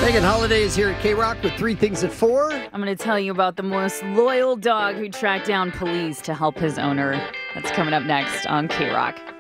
Megan Holiday is here at K-Rock with 3 Things at 4. I'm going to tell you about the most loyal dog who tracked down police to help his owner. That's coming up next on K-Rock.